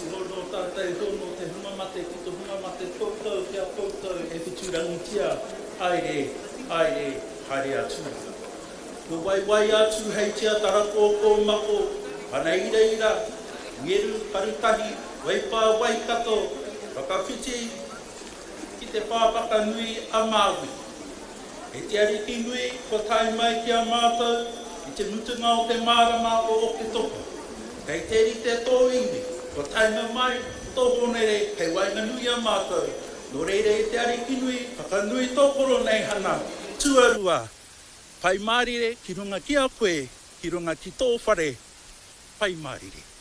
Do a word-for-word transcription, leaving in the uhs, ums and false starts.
si hono tātai hono te humamate ki to humamate tōtau kia tōtau e whiturangitia ai e, ai e, haere atu. Ko waiwai atu hei tia tarako ko mako, ana ira ira, ngeru paritahi, waipa waikato, whakawhiti ki te pāpaka nui a Māui. E te ariki nui, ko tai mai ki a mātou, i te mutunga o te mārama o o ke toko. Kei te ri te tō ingi, ko taima mai, tō honere, kei wainga nui a mātou. Nō reire e te ariki nui, whakanui tōkoro nei hana, tuarua. Pai mārire, ki runga ki a koe, ki runga ki tō whare, pai mārire.